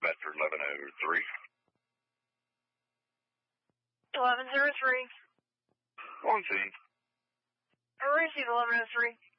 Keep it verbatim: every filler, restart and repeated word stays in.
Bedford eleven oh three. eleven oh three. On scene. I received eleven oh three.